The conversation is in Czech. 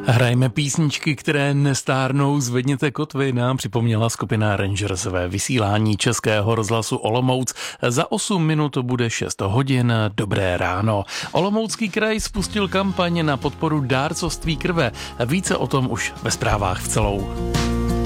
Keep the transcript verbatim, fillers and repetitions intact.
Hrajme písničky, které nestárnou, zvedněte kotvy, nám připomněla skupina Rangers ve vysílání Českého rozhlasu Olomouc. Za osm minut bude šest hodin, dobré ráno. Olomoucký kraj spustil kampaň na podporu dárcovství krve. Více o tom už ve zprávách v celou.